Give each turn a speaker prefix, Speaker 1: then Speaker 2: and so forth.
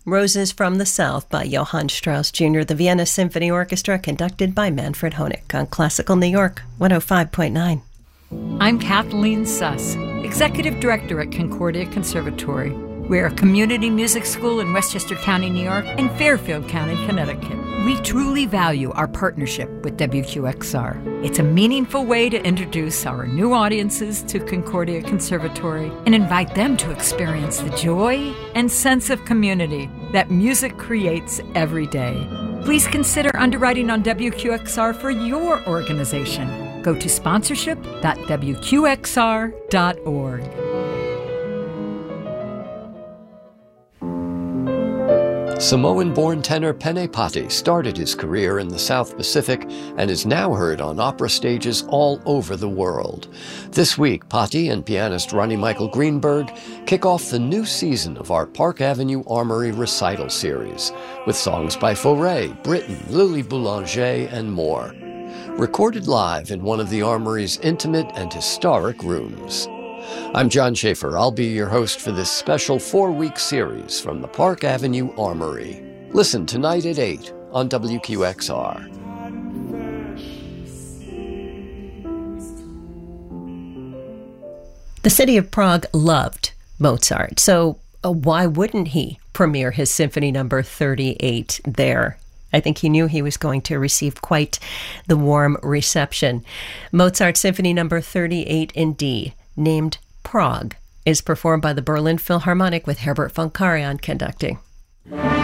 Speaker 1: Roses from the South by Johann Strauss Jr., the Vienna Symphony Orchestra, conducted by Manfred Honeck on Classical New York 105.9.
Speaker 2: I'm Kathleen Suss, Executive Director at Concordia Conservatory. We're a community music school in Westchester County, New York, and Fairfield County, Connecticut. We truly value our partnership with WQXR. It's a meaningful way to introduce our new audiences to Concordia Conservatory and invite them to experience the joy and sense of community that music creates every day. Please consider underwriting on WQXR for your organization. Go to sponsorship.wqxr.org.
Speaker 3: Samoan-born tenor Pene Pati started his career in the South Pacific and is now heard on opera stages all over the world. This week, Pati and pianist Ronnie Michael Greenberg kick off the new season of our Park Avenue Armory recital series with songs by Fauré, Britten, Lily Boulanger, and more. Recorded live in one of the Armory's intimate and historic rooms. I'm John Schaefer. I'll be your host for this special 4-week series from the Park Avenue Armory. Listen tonight at 8 on WQXR.
Speaker 1: The city of Prague loved Mozart, so why wouldn't he premiere his Symphony No. 38 there? I think he knew he was going to receive quite the warm reception. Mozart Symphony No. 38 in D, named Prague, is performed by the Berlin Philharmonic with Herbert von Karajan conducting.